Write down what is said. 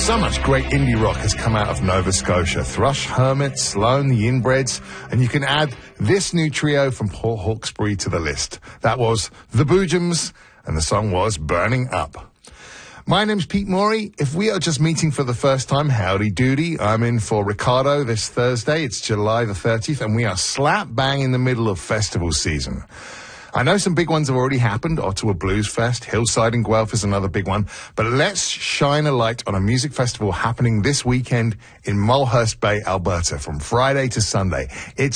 So much great indie rock has come out of Nova Scotia. Thrush, Hermit, Sloan, the Inbreds, and you can add this new trio from Port Hawkesbury to the list. That was The Boojums, and the song was Burning Up. My name's Pete Morey. If we are just meeting for the first time, howdy doody. I'm in for Ricardo this Thursday. It's July the 30th, and we are slap bang in the middle of festival season. I know some big ones have already happened. Ottawa Blues Fest, Hillside in Guelph is another big one. But let's shine a light on a music festival happening this weekend in Mulhurst Bay, Alberta, from Friday to Sunday. It's